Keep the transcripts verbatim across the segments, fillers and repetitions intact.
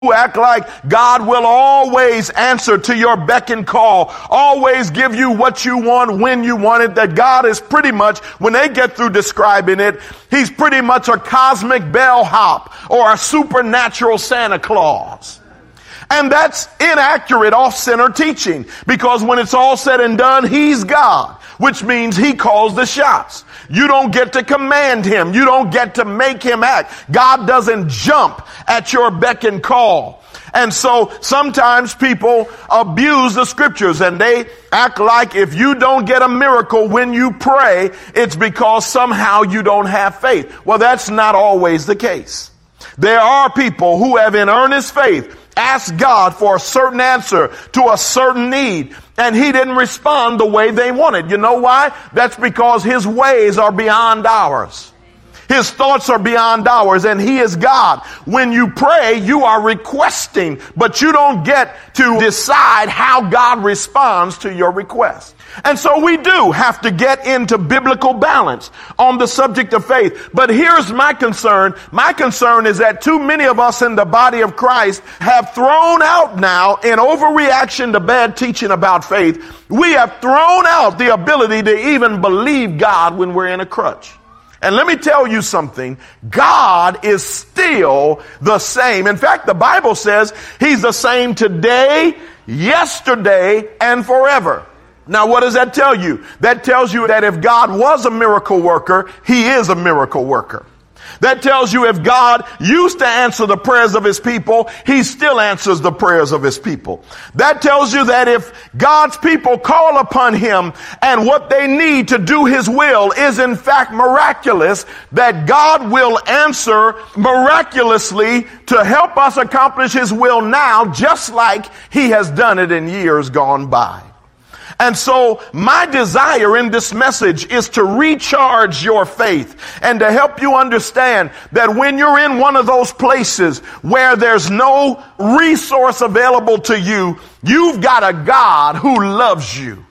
who act like God will always answer to your beck and call, always give you what you want when you want it, that God is pretty much, when they get through describing it, he's pretty much a cosmic bellhop or a supernatural Santa Claus. And that's inaccurate off-center teaching, because when it's all said and done, he's God, which means he calls the shots. You don't get to command him. You don't get to make him act. God doesn't jump at your beck and call. And so sometimes people abuse the scriptures and they act like if you don't get a miracle when you pray, it's because somehow you don't have faith. Well, that's not always the case. There are people who have in earnest faith asked God for a certain answer to a certain need, and he didn't respond the way they wanted. You know why? That's because his ways are beyond ours. His thoughts are beyond ours, and he is God. When you pray, you are requesting, but you don't get to decide how God responds to your request. And so we do have to get into biblical balance on the subject of faith. But here's my concern. My concern is that too many of us in the body of Christ have thrown out now, in overreaction to bad teaching about faith, we have thrown out the ability to even believe God when we're in a crutch. And let me tell you something. God is still the same. In fact, the Bible says he's the same today, yesterday, and forever. Now, what does that tell you? That tells you that if God was a miracle worker, he is a miracle worker. That tells you if God used to answer the prayers of his people, he still answers the prayers of his people. That tells you that if God's people call upon him and what they need to do his will is in fact miraculous, that God will answer miraculously to help us accomplish his will now, just like he has done it in years gone by. And so my desire in this message is to recharge your faith and to help you understand that when you're in one of those places where there's no resource available to you, you've got a God who loves you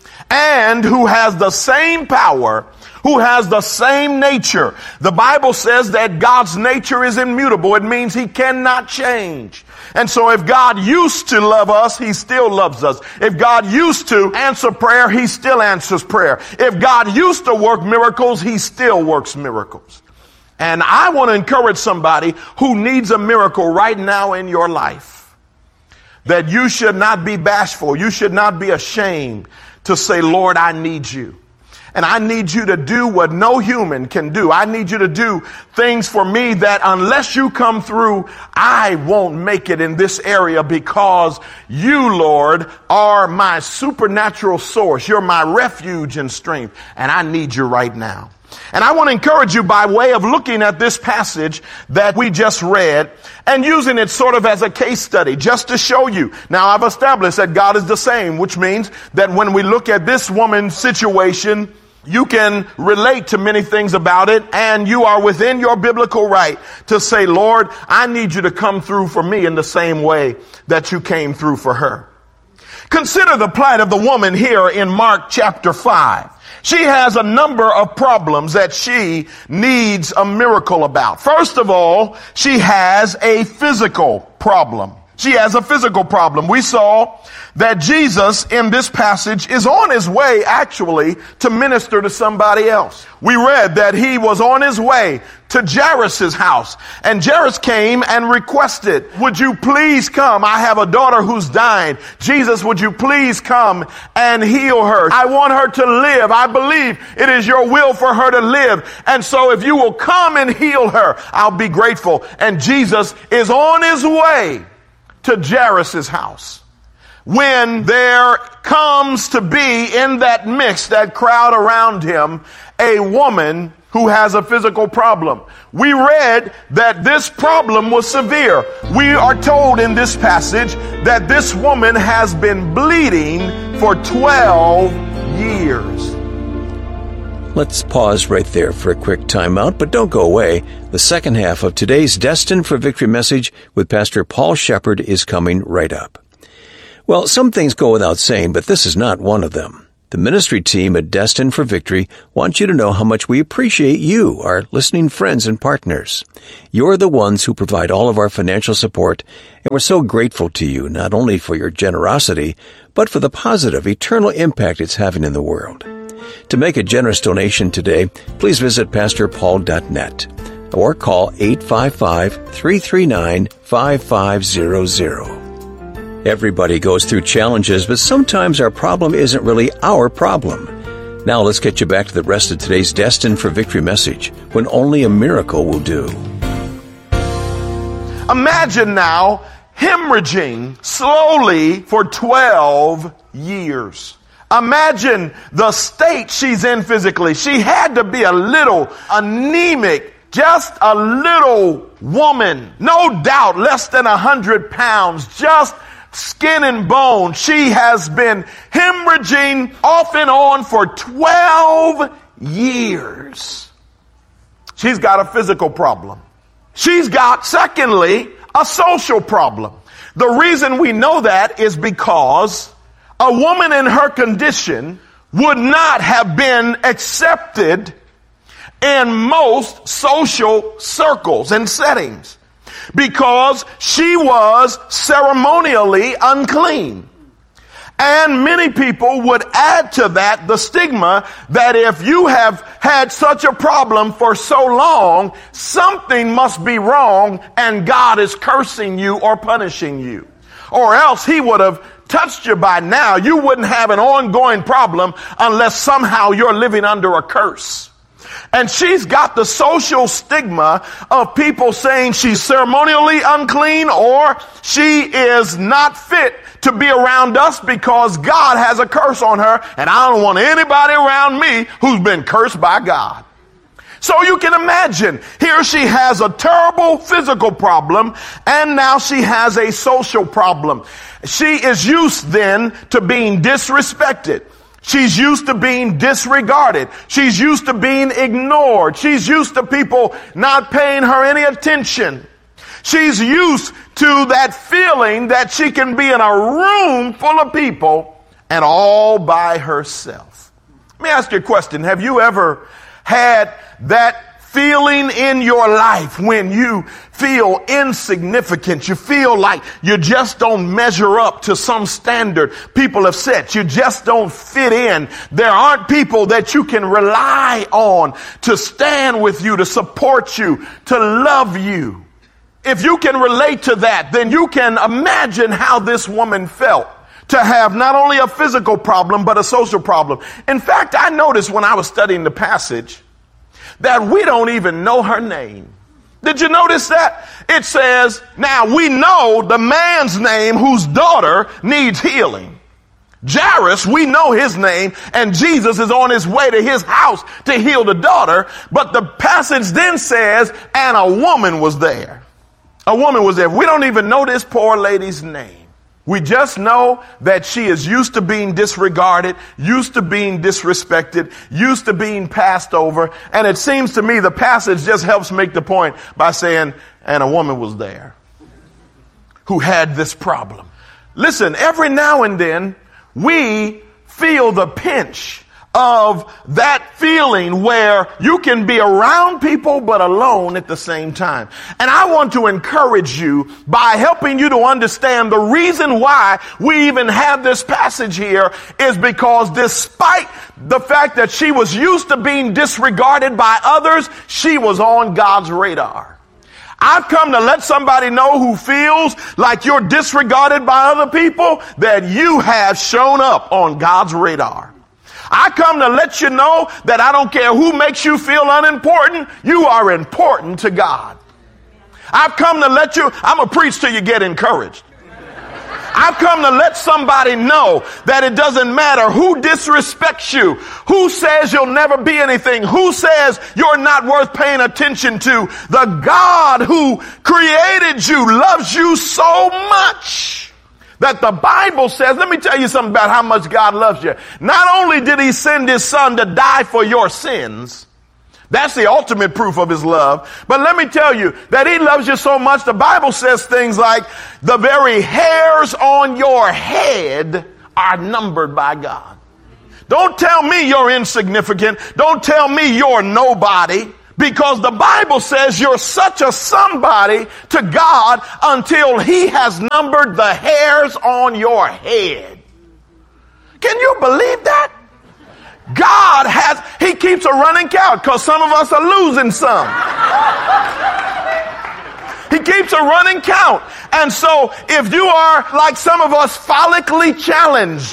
and who has the same power, who has the same nature. The Bible says that God's nature is immutable. It means he cannot change. And so if God used to love us, he still loves us. If God used to answer prayer, he still answers prayer. If God used to work miracles, he still works miracles. And I want to encourage somebody who needs a miracle right now in your life, that you should not be bashful. You should not be ashamed to say, Lord, I need you. And I need you to do what no human can do. I need you to do things for me that unless you come through, I won't make it in this area, because you, Lord, are my supernatural source. You're my refuge and strength, and I need you right now. And I want to encourage you by way of looking at this passage that we just read and using it sort of as a case study just to show you. Now, I've established that God is the same, which means that when we look at this woman's situation, you can relate to many things about it, and you are within your biblical right to say, Lord, I need you to come through for me in the same way that you came through for her. Consider the plight of the woman here in Mark chapter five. She has a number of problems that she needs a miracle about. First of all, she has a physical problem. She has a physical problem. We saw that Jesus in this passage is on his way actually to minister to somebody else. We read that he was on his way to Jairus' house, and Jairus came and requested, would you please come? I have a daughter who's dying. Jesus, would you please come and heal her? I want her to live. I believe it is your will for her to live. And so if you will come and heal her, I'll be grateful. And Jesus is on his way to Jairus' house when there comes to be in that mix, that crowd around him, a woman who has a physical problem. We read that this problem was severe. We are told in this passage that this woman has been bleeding for twelve years. Let's pause right there for a quick timeout, but don't go away. The second half of today's Destined for Victory message with Pastor Paul Shepherd is coming right up. Well, some things go without saying, but this is not one of them. The ministry team at Destined for Victory wants you to know how much we appreciate you, our listening friends and partners. You're the ones who provide all of our financial support, and we're so grateful to you, not only for your generosity, but for the positive, eternal impact it's having in the world. To make a generous donation today, please visit pastor paul dot net or call eight five five, three three nine, five five zero zero. Everybody goes through challenges, but sometimes our problem isn't really our problem. Now let's get you back to the rest of today's Destined for Victory message, when only a miracle will do. Imagine now hemorrhaging slowly for twelve years. Imagine the state she's in physically. She had to be a little anemic, just a little woman, no doubt less than a hundred pounds, just skin and bone. She has been hemorrhaging off and on for twelve years. She's got a physical problem. She's got, secondly, a social problem. The reason we know that is because a woman in her condition would not have been accepted in most social circles and settings, because she was ceremonially unclean. And many people would add to that the stigma that if you have had such a problem for so long, something must be wrong and God is cursing you or punishing you. Or else he would have touched you by now. You wouldn't have an ongoing problem unless somehow you're living under a curse. And she's got the social stigma of people saying she's ceremonially unclean or she is not fit to be around us because God has a curse on her, and I don't want anybody around me who's been cursed by God. So you can imagine, here she has a terrible physical problem, and now she has a social problem. She is used then to being disrespected. She's used to being disregarded. She's used to being ignored. She's used to people not paying her any attention. She's used to that feeling that she can be in a room full of people and all by herself. Let me ask you a question. Have you ever had that feeling in your life when you feel insignificant? You feel like you just don't measure up to some standard people have set. You just don't fit in. There aren't people that you can rely on to stand with you, to support you, to love you. If you can relate to that, then you can imagine how this woman felt to have not only a physical problem, but a social problem. In fact, I noticed when I was studying the passage that we don't even know her name. Did you notice that? It says, now we know the man's name whose daughter needs healing. Jairus, we know his name, and Jesus is on his way to his house to heal the daughter. But the passage then says, and a woman was there. A woman was there. We don't even know this poor lady's name. We just know that she is used to being disregarded, used to being disrespected, used to being passed over. And it seems to me the passage just helps make the point by saying, and a woman was there who had this problem. Listen, every now and then we feel the pinch of that feeling where you can be around people but alone at the same time. And I want to encourage you by helping you to understand the reason why we even have this passage here is because despite the fact that she was used to being disregarded by others, she was on God's radar. I've come to let somebody know who feels like you're disregarded by other people that you have shown up on God's radar. I come to let you know that I don't care who makes you feel unimportant, you are important to God. I've come to let you, I'm going to preach till you get encouraged. I've come to let somebody know that it doesn't matter who disrespects you, who says you'll never be anything, who says you're not worth paying attention to. The God who created you loves you so much that the Bible says, let me tell you something about how much God loves you. Not only did he send his son to die for your sins, that's the ultimate proof of his love. But let me tell you that he loves you so much, the Bible says things like, the very hairs on your head are numbered by God. Don't tell me you're insignificant. Don't tell me you're nobody, because the Bible says you're such a somebody to God until he has numbered the hairs on your head. Can you believe that? God has, he keeps a running count, because some of us are losing some. He keeps a running count. And so if you are like some of us, follically challenged,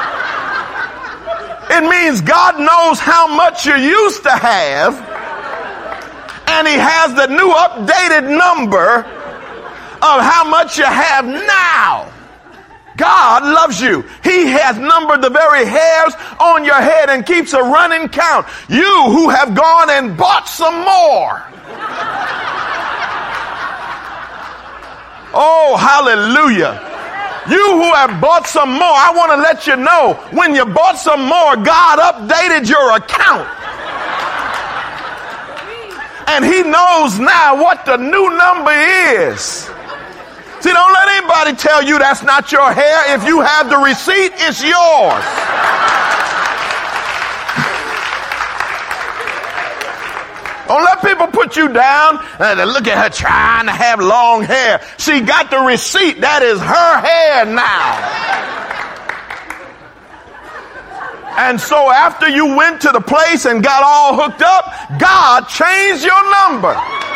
it means God knows how much you used to have, and he has the new updated number of how much you have now. God loves you. He has numbered the very hairs on your head and keeps a running count. You who have gone and bought some more. Oh, hallelujah. You who have bought some more, I want to let you know, when you bought some more, God updated your account. And he knows now what the new number is. See, don't let anybody tell you that's not your hair. If you have the receipt, it's yours. Don't let people put you down and look at her trying to have long hair. She got the receipt. That is her hair now. And so after you went to the place and got all hooked up, God changed your number.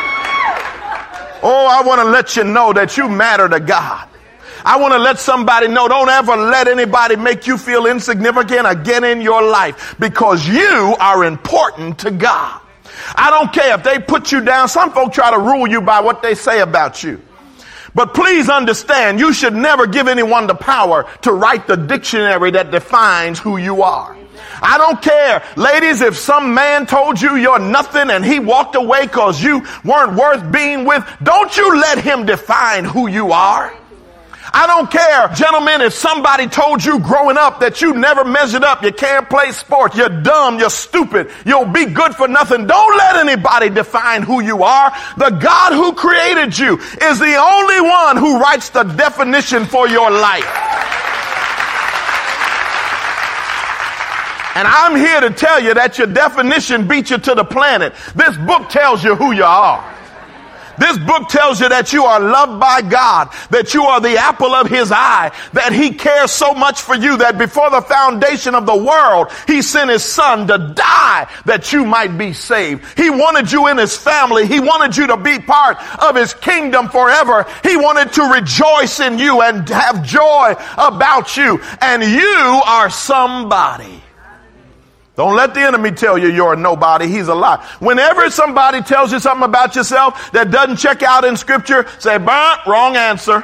Oh, I want to let you know that you matter to God. I want to let somebody know, don't ever let anybody make you feel insignificant again in your life, because you are important to God. I don't care if they put you down. Some folk try to rule you by what they say about you. But please understand, you should never give anyone the power to write the dictionary that defines who you are. I don't care, ladies, if some man told you you're nothing and he walked away because you weren't worth being with. Don't you let him define who you are. I don't care, gentlemen, if somebody told you growing up that you never measured up, you can't play sports, you're dumb, you're stupid, you'll be good for nothing. Don't let anybody define who you are. The God who created you is the only one who writes the definition for your life. And I'm here to tell you that your definition beat you to the planet. This book tells you who you are. This book tells you that you are loved by God, that you are the apple of his eye, that he cares so much for you that before the foundation of the world, he sent his son to die that you might be saved. He wanted you in his family. He wanted you to be part of his kingdom forever. He wanted to rejoice in you and have joy about you. And you are somebody. Don't let the enemy tell you you're a nobody. He's a lie. Whenever somebody tells you something about yourself that doesn't check out in scripture, say, "Burnt, wrong answer."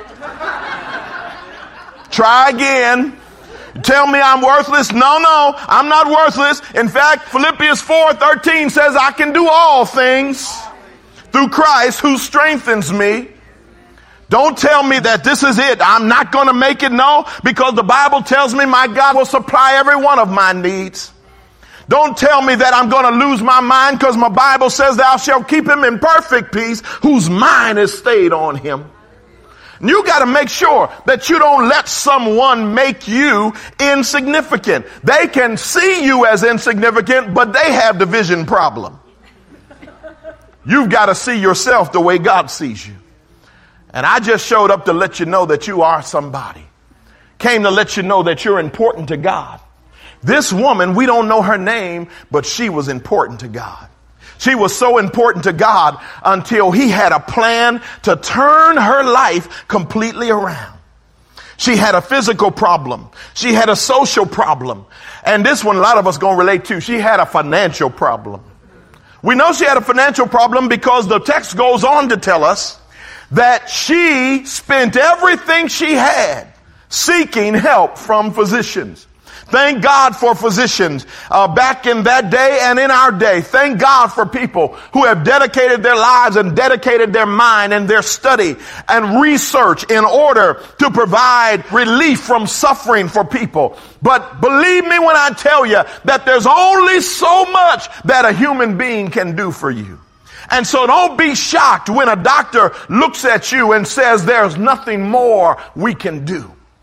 Try again. Tell me I'm worthless. No, no, I'm not worthless. In fact, Philippians four thirteen says I can do all things through Christ who strengthens me. Don't tell me that this is it. I'm not going to make it. No, because the Bible tells me my God will supply every one of my needs. Don't tell me that I'm going to lose my mind, because my Bible says thou shalt keep him in perfect peace whose mind is stayed on him. And you got to make sure that you don't let someone make you insignificant. They can see you as insignificant, but they have the vision problem. You've got to see yourself the way God sees you. And I just showed up to let you know that you are somebody. Came to let you know that you're important to God. This woman, we don't know her name, but she was important to God. She was so important to God until he had a plan to turn her life completely around. She had a physical problem. She had a social problem. And this one, a lot of us going to relate to. She had a financial problem. We know she had a financial problem because the text goes on to tell us that she spent everything she had seeking help from physicians. Thank God for physicians uh, back in that day and in our day. Thank God for people who have dedicated their lives and dedicated their mind and their study and research in order to provide relief from suffering for people. But believe me when I tell you that there's only so much that a human being can do for you. And so don't be shocked when a doctor looks at you and says there's nothing more we can do.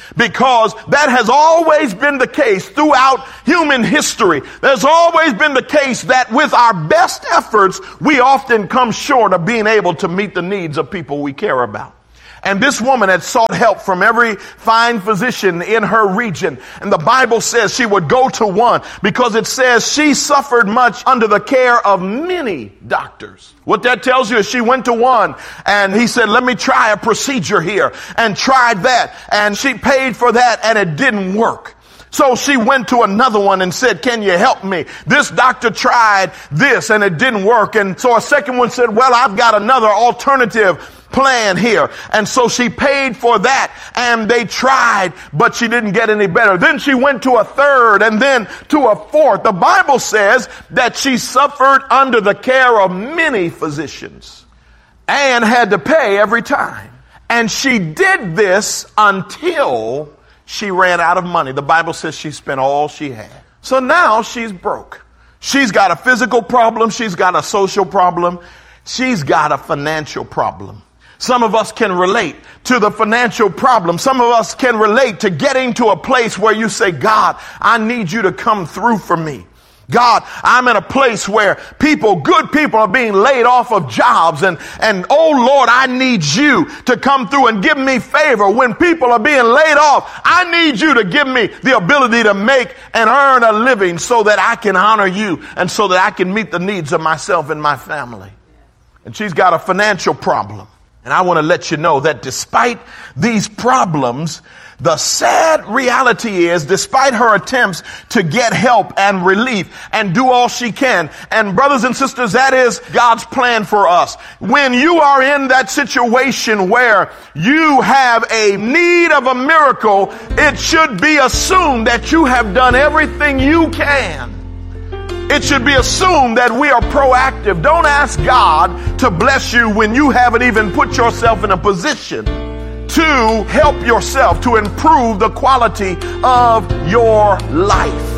because that has always been the case throughout human history. There's always been the case that with our best efforts, we often come short of being able to meet the needs of people we care about. And this woman had sought help from every fine physician in her region. And the Bible says she would go to one because it says she suffered much under the care of many doctors. What that tells you is she went to one and he said, let me try a procedure here, and tried that. And she paid for that and it didn't work. So she went to another one and said, can you help me? This doctor tried this and it didn't work. And so a second one said, well, I've got another alternative plan here. And so she paid for that and they tried, but she didn't get any better. Then she went to a third and then to a fourth. The Bible says that she suffered under the care of many physicians and had to pay every time. And she did this until she ran out of money. The Bible says she spent all she had. So now she's broke. She's got a physical problem. She's got a social problem. She's got a financial problem. Some of us can relate to the financial problem. Some of us can relate to getting to a place where you say, God, I need you to come through for me. God, I'm in a place where people, good people, are being laid off of jobs, and, and oh Lord, I need you to come through and give me favor. When people are being laid off, I need you to give me the ability to make and earn a living so that I can honor you and so that I can meet the needs of myself and my family. And she's got a financial problem. And I want to let you know that despite these problems, the sad reality is, despite her attempts to get help and relief and do all she can, and brothers and sisters, that is God's plan for us. When you are in that situation where you have a need of a miracle, it should be assumed that you have done everything you can. It should be assumed that we are proactive. Don't ask God to bless you when you haven't even put yourself in a position to help yourself to improve the quality of your life.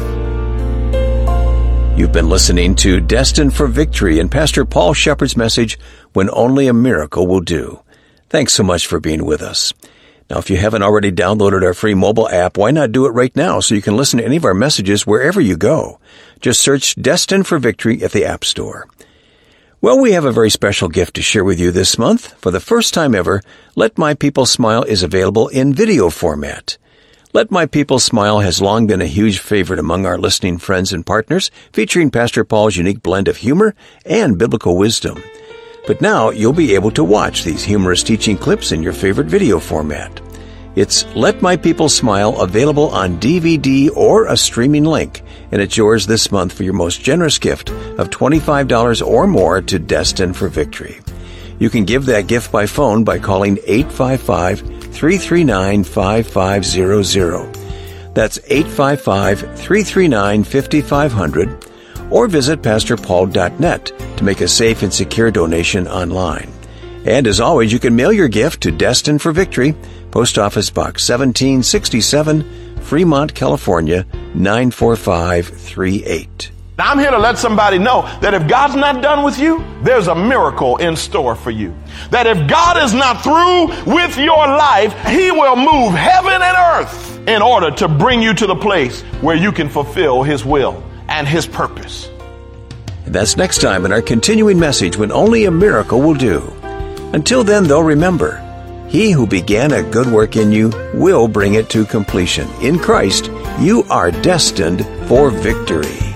You've been listening to Destined for Victory and Pastor Paul Shepherd's message, When Only a Miracle Will Do. Thanks so much for being with us. Now, if you haven't already downloaded our free mobile app, why not do it right now so you can listen to any of our messages wherever you go? Just search Destined for Victory at the App Store. Well, we have a very special gift to share with you this month. For the first time ever, Let My People Smile is available in video format. Let My People Smile has long been a huge favorite among our listening friends and partners, featuring Pastor Paul's unique blend of humor and biblical wisdom. But now you'll be able to watch these humorous teaching clips in your favorite video format. It's Let My People Smile, available on D V D or a streaming link, and it's yours this month for your most generous gift of twenty-five dollars or more to Destined for Victory. You can give that gift by phone by calling eight five five, three three nine, five five zero zero. That's eight five five, three three nine, five five zero zero. Or visit pastor paul dot net to make a safe and secure donation online. And as always, you can mail your gift to Destined for Victory, Post Office Box seventeen sixty-seven, Fremont, California, nine four five three eight. Now, I'm here to let somebody know that if God's not done with you, there's a miracle in store for you. That if God is not through with your life, He will move heaven and earth in order to bring you to the place where you can fulfill His will and His purpose. And that's next time in our continuing message, When Only a Miracle Will Do. Until then, though, remember, He who began a good work in you will bring it to completion. In Christ, you are destined for victory.